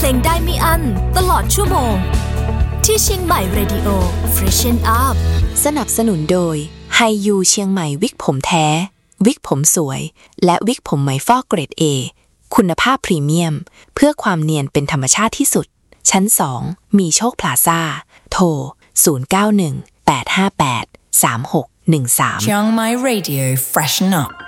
ลงได้ไม่อั้นตลอดชั่วโมงที่เชียงใหม่ Radio Freshen Up สนับสนุนโดยไฮยูเชียงใหม่วิกผมแท้วิกผมสวยและวิกผมไหมฟอกเกรด A คุณภาพพรีเมียมเพื่อความเนียนเป็นธรรมชาติที่สุดชั้น2มีโชคพลาซ่าโทร0918583613 Chiang Mai Radio Freshen Up